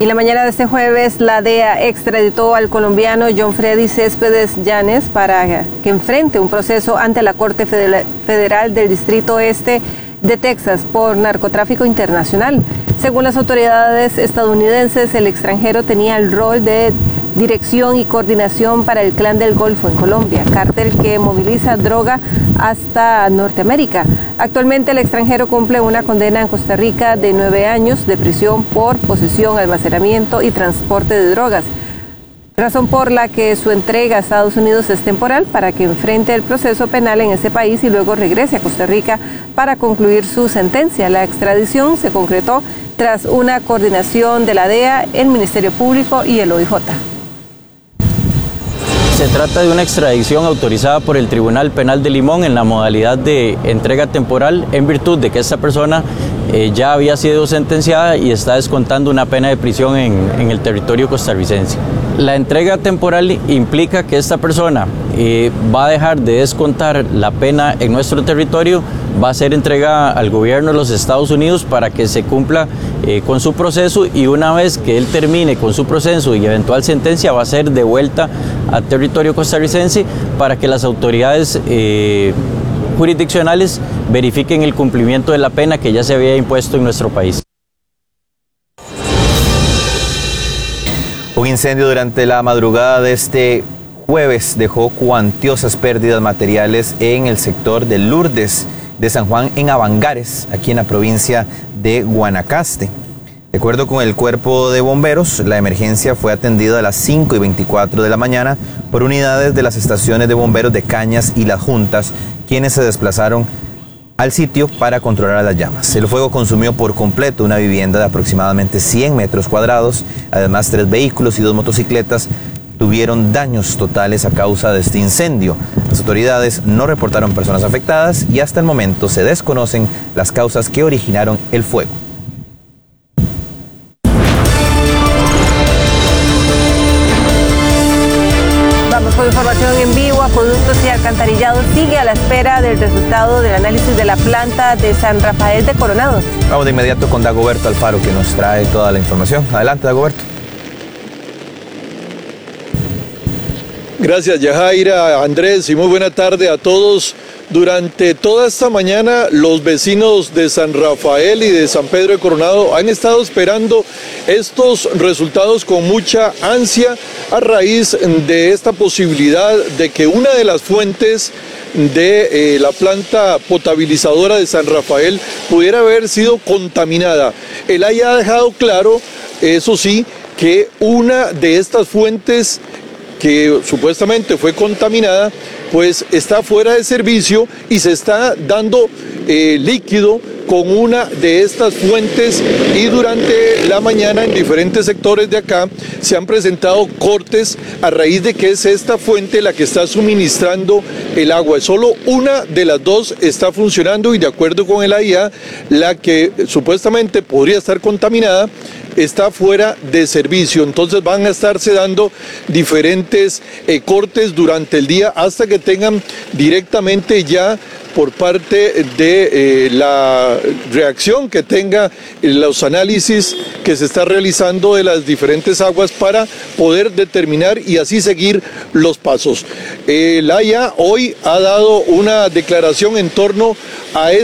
Y la mañana de este jueves, la DEA extraditó al colombiano John Freddy Céspedes Llanes para que enfrente un proceso ante la Corte Federal del Distrito Este de Texas por narcotráfico internacional. Según las autoridades estadounidenses, el extranjero tenía el rol de dirección y coordinación para el Clan del Golfo en Colombia, cártel que moviliza droga hasta Norteamérica. Actualmente el extranjero cumple una condena en Costa Rica de 9 años de prisión por posesión, almacenamiento y transporte de drogas, razón por la que su entrega a Estados Unidos es temporal para que enfrente el proceso penal en ese país y luego regrese a Costa Rica para concluir su sentencia. La extradición se concretó tras una coordinación de la DEA, el Ministerio Público y el OIJ. Se trata de una extradición autorizada por el Tribunal Penal de Limón en la modalidad de entrega temporal en virtud de que esta persona ya había sido sentenciada y está descontando una pena de prisión en el territorio costarricense. La entrega temporal implica que esta persona va a dejar de descontar la pena en nuestro territorio, va a ser entregada al gobierno de los Estados Unidos para que se cumpla con su proceso, y una vez que él termine con su proceso y eventual sentencia va a ser devuelta al territorio costarricense para que las autoridades jurisdiccionales verifiquen el cumplimiento de la pena que ya se había impuesto en nuestro país. Un incendio durante la madrugada de este jueves dejó cuantiosas pérdidas materiales en el sector de Lourdes de San Juan en Avangares, aquí en la provincia de Guanacaste. De acuerdo con el cuerpo de bomberos, la emergencia fue atendida a las 5:24 de la mañana por unidades de las estaciones de bomberos de Cañas y Las Juntas, quienes se desplazaron al sitio para controlar las llamas. El fuego consumió por completo una vivienda de aproximadamente 100 metros cuadrados. Además, 3 vehículos y 2 motocicletas tuvieron daños totales a causa de este incendio. Las autoridades no reportaron personas afectadas y hasta el momento se desconocen las causas que originaron el fuego. Vamos con información en vivo. Acueductos y Alcantarillados sigue a la espera del resultado del análisis de la planta de San Rafael de Coronado. Vamos de inmediato con Dagoberto Alfaro, que nos trae toda la información. Adelante, Dagoberto. Gracias, Yajaira, Andrés, y muy buena tarde a todos. Durante toda esta mañana, los vecinos de San Rafael y de San Pedro de Coronado han estado esperando estos resultados con mucha ansia a raíz de esta posibilidad de que una de las fuentes de la planta potabilizadora de San Rafael pudiera haber sido contaminada. El AIA ha dejado claro, eso sí, que una de estas fuentes que supuestamente fue contaminada, pues está fuera de servicio y se está dando líquido con una de estas fuentes, y durante la mañana en diferentes sectores de acá se han presentado cortes a raíz de que es esta fuente la que está suministrando el agua. Solo una de las dos está funcionando y, de acuerdo con el AIA, la que supuestamente podría estar contaminada está fuera de servicio. Entonces van a estarse dando diferentes cortes durante el día hasta que tengan directamente ya por parte de la reacción que tenga los análisis que se está realizando de las diferentes aguas para poder determinar y así seguir los pasos. La AIA hoy ha dado una declaración en torno a